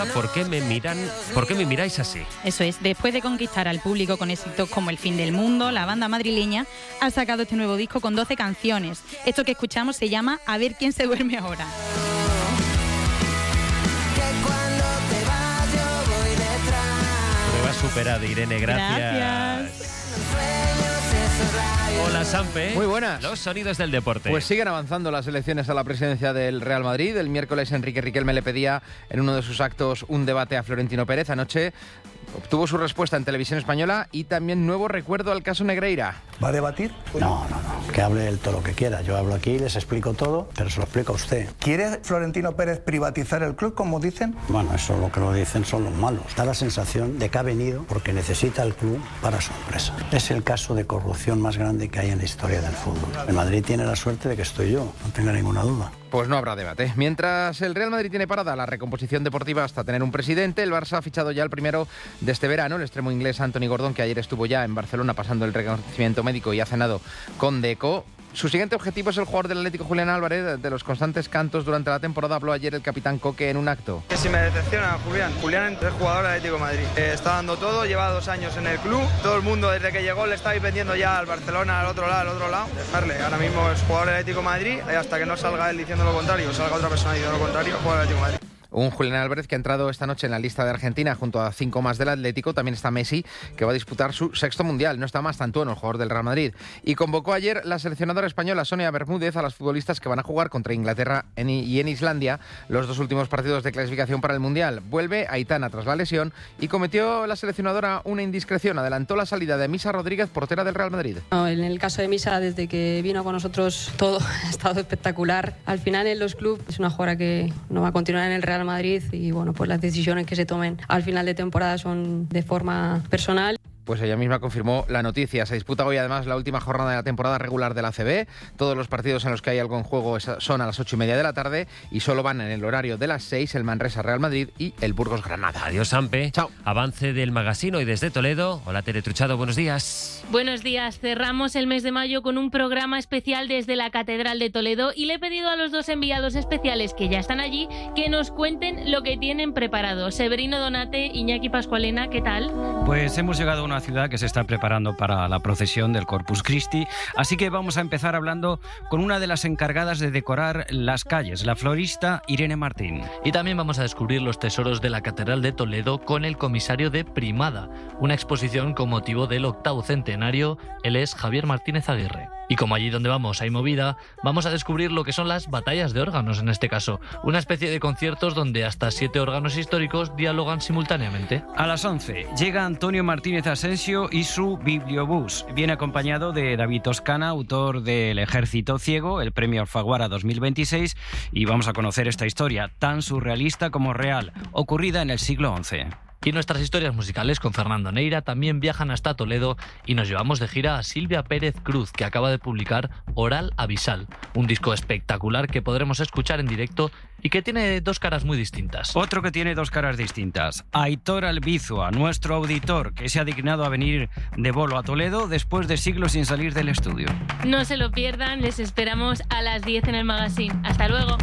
¿Por qué me miráis así? Eso es, después de conquistar al público con éxitos como El fin del mundo, la banda madrileña ha sacado este nuevo disco con 12 canciones. Esto que escuchamos se llama A ver quién se duerme ahora. Prueba superada, Irene, gracias. Hola, Sampe. Muy buenas. Los sonidos del deporte. Pues siguen avanzando las elecciones a la presidencia del Real Madrid. El miércoles Enrique Riquelme le pedía en uno de sus actos un debate a Florentino Pérez. Anoche obtuvo su respuesta en Televisión Española y también nuevo recuerdo al caso Negreira. ¿Va a debatir? No. Que hable él todo lo que quiera. Yo hablo aquí, les explico todo, pero se lo explico a usted. ¿Quiere Florentino Pérez privatizar el club, como dicen? Bueno, eso lo que lo dicen son los malos. Da la sensación de que ha venido porque necesita el club para su empresa. Es el caso de corrupción más grande que hay en la historia del fútbol. El Madrid tiene la suerte de que estoy yo, no tenga ninguna duda. Pues no habrá debate. Mientras el Real Madrid tiene parada la recomposición deportiva hasta tener un presidente, el Barça ha fichado ya el primero de este verano, el extremo inglés Anthony Gordon, que ayer estuvo ya en Barcelona pasando el reconocimiento médico y ha cenado con Deco. Su siguiente objetivo es el jugador del Atlético, Julián Álvarez. De los constantes cantos durante la temporada habló ayer el capitán Coque en un acto. Si me decepciona Julián es jugador del Atlético de Madrid. Está dando todo, lleva 2 años en el club. Todo el mundo desde que llegó le estáis vendiendo ya al Barcelona, al otro lado. Dejarle, ahora mismo es jugador del Atlético de Madrid y hasta que no salga él diciendo lo contrario, salga otra persona diciendo lo contrario, jugador del Atlético de Madrid. Un Julián Álvarez que ha entrado esta noche en la lista de Argentina junto a 5 más del Atlético. También está Messi, que va a disputar su 6º mundial. No está más Tantuono, el jugador del Real Madrid. Y convocó ayer la seleccionadora española Sonia Bermúdez a las futbolistas que van a jugar contra Inglaterra y en Islandia los 2 últimos partidos de clasificación para el mundial. Vuelve Aitana tras la lesión y cometió la seleccionadora una indiscreción. Adelantó la salida de Misa Rodríguez, portera del Real Madrid. En el caso de Misa, desde que vino con nosotros todo ha estado espectacular. Al final en los clubes es una jugadora que no va a continuar en el Real Madrid y bueno, pues las decisiones que se tomen al final de temporada son de forma personal. Pues ella misma confirmó la noticia. Se disputa hoy además la última jornada de la temporada regular de la ACB. Todos los partidos en los que hay algo en juego son a las 8:30 de la tarde y solo van en el horario de las 6 el Manresa Real Madrid y el Burgos Granada. Adiós, Sampe. Chao. Avance del Magazine y desde Toledo. Hola, Tere Truchado, buenos días. Buenos días. Cerramos el mes de mayo con un programa especial desde la Catedral de Toledo y le he pedido a los 2 enviados especiales que ya están allí que nos cuenten lo que tienen preparado. Severino Donate, Iñaki Pascualena, ¿qué tal? Pues hemos llegado a una ciudad que se está preparando para la procesión del Corpus Christi, así que vamos a empezar hablando con una de las encargadas de decorar las calles, la florista Irene Martín. Y también vamos a descubrir los tesoros de la Catedral de Toledo con el comisario de Primada, una exposición con motivo del 8º centenario. Él es Javier Martínez Aguirre. Y como allí donde vamos hay movida, vamos a descubrir lo que son las batallas de órganos en este caso, una especie de conciertos donde hasta 7 órganos históricos dialogan simultáneamente. A las 11 llega Antonio Martínez Asensio y su Bibliobús. Viene acompañado de David Toscana, autor del Ejército Ciego, el premio Alfaguara 2026, y vamos a conocer esta historia tan surrealista como real, ocurrida en el siglo XI. Y nuestras historias musicales con Fernando Neira también viajan hasta Toledo y nos llevamos de gira a Silvia Pérez Cruz, que acaba de publicar Oral Abisal, un disco espectacular que podremos escuchar en directo y que tiene 2 caras muy distintas. Otro que tiene 2 caras distintas, Aitor Albizua, nuestro auditor, que se ha dignado a venir de bolo a Toledo después de siglos sin salir del estudio. No se lo pierdan, les esperamos a las 10 en el Magazine. ¡Hasta luego!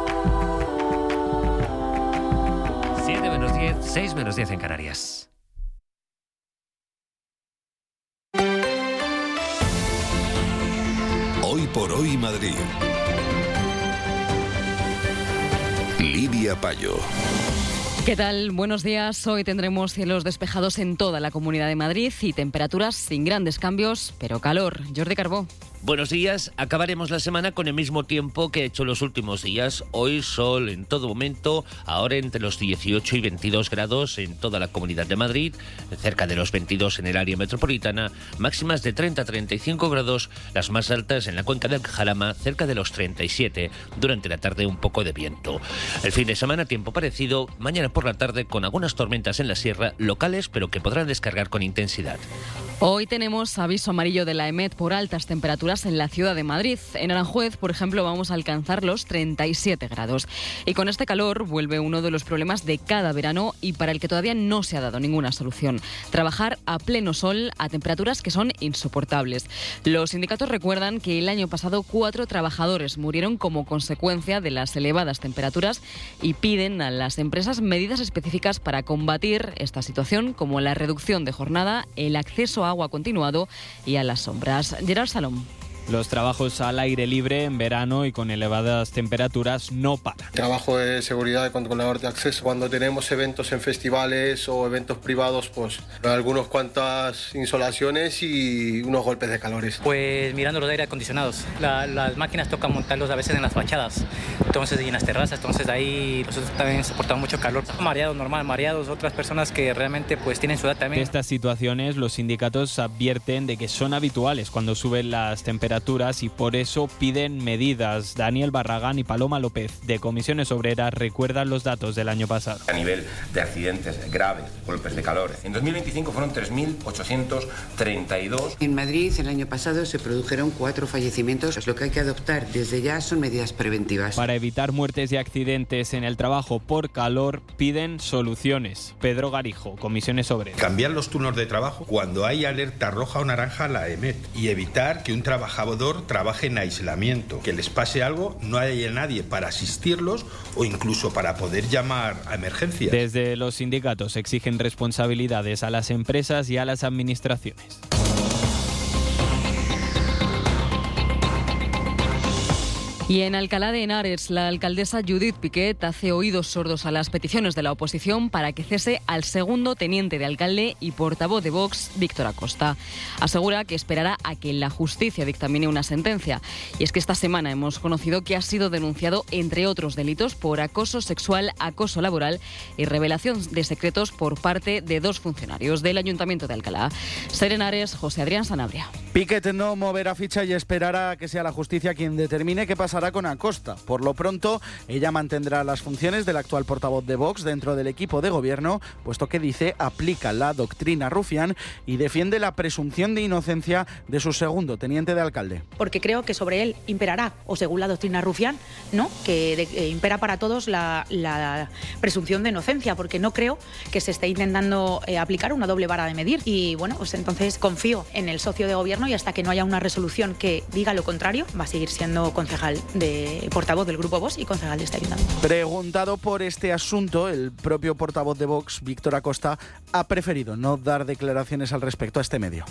7 menos 10, 6 menos 10 en Canarias. Hoy por hoy Madrid. Lidia Payo. ¿Qué tal? Buenos días. Hoy tendremos cielos despejados en toda la Comunidad de Madrid y temperaturas sin grandes cambios, pero calor. Jordi Carbó. Buenos días, acabaremos la semana con el mismo tiempo que he hecho los últimos días. Hoy sol en todo momento, ahora entre los 18 y 22 grados en toda la Comunidad de Madrid, cerca de los 22 en el área metropolitana, máximas de 30 a 35 grados, las más altas en la cuenca del Jarama, cerca de los 37, durante la tarde un poco de viento. El fin de semana tiempo parecido, mañana por la tarde con algunas tormentas en la sierra, locales pero que podrán descargar con intensidad. Hoy tenemos aviso amarillo de la EMET por altas temperaturas en la ciudad de Madrid. En Aranjuez, por ejemplo, vamos a alcanzar los 37 grados. Y con este calor vuelve uno de los problemas de cada verano y para el que todavía no se ha dado ninguna solución. Trabajar a pleno sol a temperaturas que son insoportables. Los sindicatos recuerdan que el año pasado 4 trabajadores murieron como consecuencia de las elevadas temperaturas y piden a las empresas medidas específicas para combatir esta situación, como la reducción de jornada, el acceso a agua continuado y a las sombras. Gerard Salom. Los trabajos al aire libre en verano y con elevadas temperaturas no paran. Trabajo de seguridad de controlador de acceso. Cuando tenemos eventos en festivales o eventos privados, pues algunas cuantas insolaciones y unos golpes de calores. Pues mirando los aire acondicionados. Las máquinas tocan montarlos a veces en las fachadas, entonces y en las terrazas, entonces ahí nosotros también soportamos mucho calor. Mareados, normal, mareados, otras personas que realmente pues tienen su edad también. De estas situaciones los sindicatos advierten de que son habituales cuando suben las temperaturas y por eso piden medidas. Daniel Barragán y Paloma López, de Comisiones Obreras, recuerdan los datos del año pasado. A nivel de accidentes graves, golpes de calor, en 2025 fueron 3.832. En Madrid, el año pasado, se produjeron 4 fallecimientos. Lo que hay que adoptar desde ya son medidas preventivas. Para evitar muertes y accidentes en el trabajo por calor, piden soluciones. Pedro Garijo, Comisiones Obreras. Cambiar los turnos de trabajo cuando hay alerta roja o naranja la EMET y evitar que un trabajador trabaje en aislamiento, que les pase algo, no haya nadie para asistirlos o incluso para poder llamar a emergencias. Desde los sindicatos exigen responsabilidades a las empresas y a las administraciones. Y en Alcalá de Henares, la alcaldesa Judith Piquet hace oídos sordos a las peticiones de la oposición para que cese al segundo teniente de alcalde y portavoz de Vox, Víctor Acosta. Asegura que esperará a que la justicia dictamine una sentencia. Y es que esta semana hemos conocido que ha sido denunciado, entre otros delitos, por acoso sexual, acoso laboral y revelación de secretos por parte de 2 funcionarios del Ayuntamiento de Alcalá. Ser Henares, José Adrián Sanabria. Piquet no moverá ficha y esperará a que sea la justicia quien determine qué pasará con Acosta. Por lo pronto, ella mantendrá las funciones del actual portavoz de Vox dentro del equipo de gobierno, puesto que dice aplica la doctrina Rufián y defiende la presunción de inocencia de su segundo teniente de alcalde. Porque creo que sobre él imperará, o según la doctrina Rufián, ¿no?, que impera para todos la presunción de inocencia, porque no creo que se esté intentando aplicar una doble vara de medir. Y bueno, pues entonces confío en el socio de gobierno y hasta que no haya una resolución que diga lo contrario, va a seguir siendo concejal de portavoz del Grupo Vox y concejal de este ayuntamiento. Preguntado por este asunto, el propio portavoz de Vox, Víctor Acosta, ha preferido no dar declaraciones al respecto a este medio.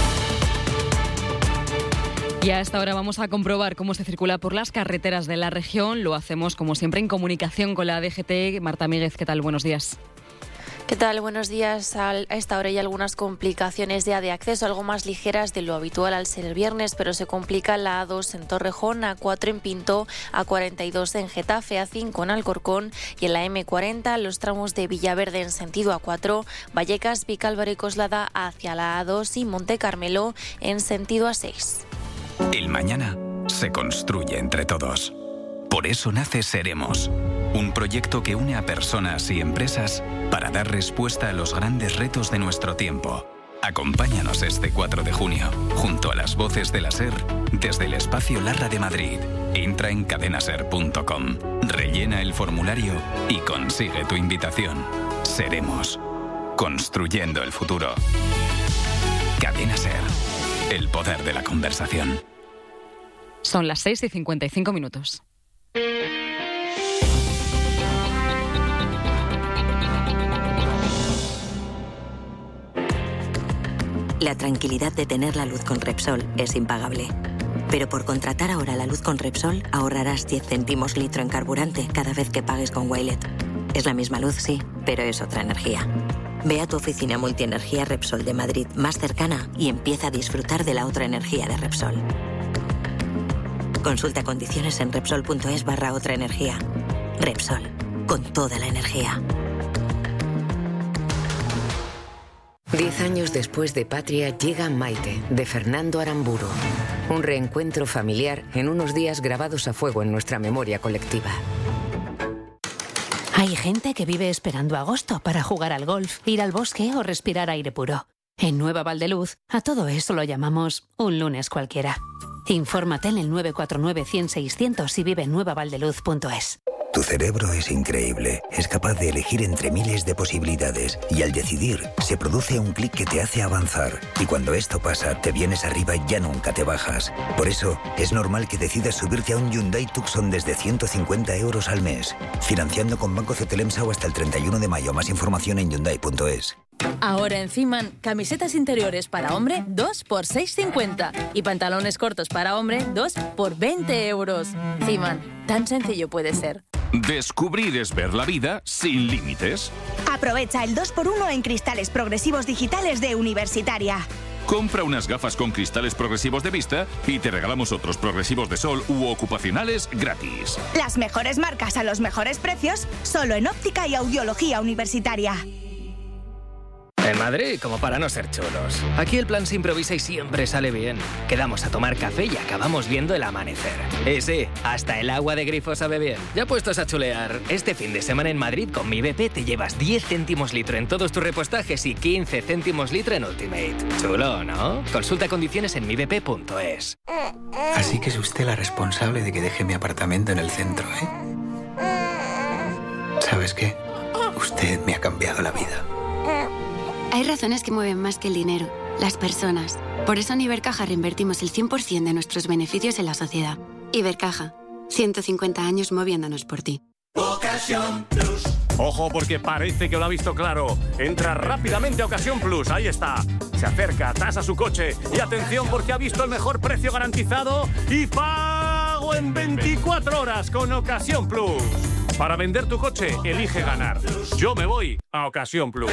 Y a esta hora vamos a comprobar cómo se circula por las carreteras de la región. Lo hacemos, como siempre, en comunicación con la DGT. Marta Míguez, ¿qué tal? Buenos días. ¿Qué tal? Buenos días. A esta hora hay algunas complicaciones ya de acceso, algo más ligeras de lo habitual al ser el viernes, pero se complica la A2 en Torrejón, A4 en Pinto, A42 en Getafe, A5 en Alcorcón y en la M40 los tramos de Villaverde en sentido A4, Vallecas, Vicálvaro y Coslada hacia la A2 y Monte Carmelo en sentido A6. El mañana se construye entre todos. Por eso nace Seremos, un proyecto que une a personas y empresas para dar respuesta a los grandes retos de nuestro tiempo. Acompáñanos este 4 de junio, junto a las voces de la SER, desde el Espacio Larra de Madrid. Entra en cadenaser.com, rellena el formulario y consigue tu invitación. Seremos, construyendo el futuro. Cadena SER, el poder de la conversación. Son las 6:55. La tranquilidad de tener la luz con Repsol es impagable. Pero por contratar ahora la luz con Repsol, ahorrarás 10 céntimos litro en carburante cada vez que pagues con Wilet. Es la misma luz, sí, pero es otra energía. Ve a tu oficina multienergía Repsol de Madrid más cercana y empieza a disfrutar de la otra energía de Repsol. Consulta condiciones en Repsol.es/otra energía. Repsol, con toda la energía. 10 años después de Patria llega Maite, de Fernando Aramburu. Un reencuentro familiar en unos días grabados a fuego en nuestra memoria colectiva. Hay gente que vive esperando agosto para jugar al golf, ir al bosque o respirar aire puro. En Nueva Valdeluz, a todo eso lo llamamos un lunes cualquiera. Infórmate en el 949-100-600 y vive en nuevavaldeluz.es. Tu cerebro es increíble. Es capaz de elegir entre miles de posibilidades y al decidir se produce un clic que te hace avanzar. Y cuando esto pasa, te vienes arriba y ya nunca te bajas. Por eso, es normal que decidas subirte a un Hyundai Tucson desde 150 euros al mes. Financiando con Banco Cetelemsa o hasta el 31 de mayo. Más información en Hyundai.es. Ahora en Ciman, camisetas interiores para hombre 2 por 6,50 y pantalones cortos para hombre 2 por 20 euros. Ciman, tan sencillo puede ser. Descubrir es ver la vida sin límites. Aprovecha el 2x1 en cristales progresivos digitales de Universitaria. Compra unas gafas con cristales progresivos de vista y te regalamos otros progresivos de sol u ocupacionales gratis. Las mejores marcas a los mejores precios, solo en óptica y audiología universitaria. En Madrid, como para no ser chulos. Aquí el plan se improvisa y siempre sale bien. Quedamos a tomar café y acabamos viendo el amanecer. Y sí, hasta el agua de grifo sabe bien. Ya puestos a chulear, este fin de semana en Madrid con mi BP te llevas 10 céntimos litro en todos tus repostajes y 15 céntimos litro en Ultimate. Chulo, ¿no? Consulta condiciones en mibp.es. Así que es usted la responsable de que deje mi apartamento en el centro, ¿eh? ¿Sabes qué? Usted me ha cambiado la vida. Hay razones que mueven más que el dinero, las personas. Por eso en Ibercaja reinvertimos el 100% de nuestros beneficios en la sociedad. Ibercaja, 150 años moviéndonos por ti. Ocasión Plus. Ojo, porque parece que lo ha visto claro. Entra rápidamente a Ocasión Plus, ahí está. Se acerca, tasa su coche y atención porque ha visto el mejor precio garantizado y pago en 24 horas con Ocasión Plus. Para vender tu coche, elige ganar. Yo me voy a Ocasión Plus.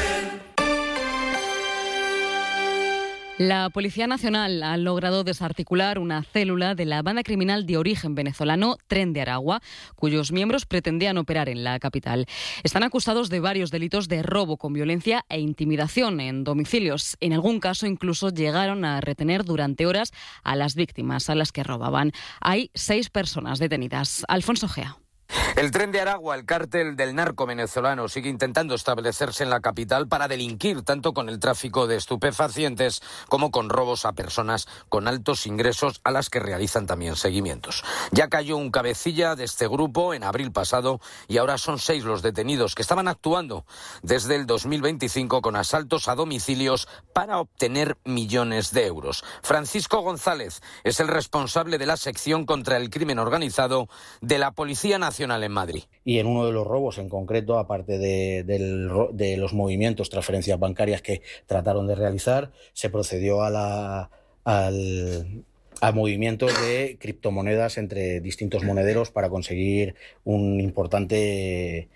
La Policía Nacional ha logrado desarticular una célula de la banda criminal de origen venezolano Tren de Aragua, cuyos miembros pretendían operar en la capital. Están acusados de varios delitos de robo con violencia e intimidación en domicilios. En algún caso incluso llegaron a retener durante horas a las víctimas a las que robaban. Hay 6 personas detenidas. Alfonso Gea. El Tren de Aragua, el cártel del narco venezolano, sigue intentando establecerse en la capital para delinquir tanto con el tráfico de estupefacientes como con robos a personas con altos ingresos a las que realizan también seguimientos. Ya cayó un cabecilla de este grupo en abril pasado y ahora son 6 los detenidos que estaban actuando desde el 2025 con asaltos a domicilios para obtener millones de euros. Francisco González es el responsable de la sección contra el crimen organizado de la Policía Nacional en Madrid. Y en uno de los robos en concreto, aparte de los movimientos, transferencias bancarias que trataron de realizar, se procedió a movimientos de criptomonedas entre distintos monederos para conseguir un importante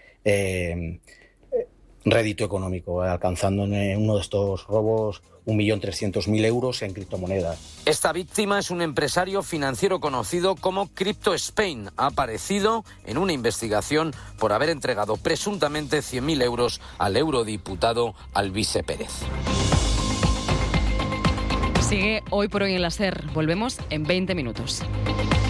rédito económico, alcanzando en uno de estos robos 1.300.000 euros en criptomonedas. Esta víctima es un empresario financiero conocido como Crypto Spain. Ha aparecido en una investigación por haber entregado presuntamente 100.000 euros al eurodiputado Alvise Pérez. Sigue Hoy por Hoy en la SER. Volvemos en 20 minutos.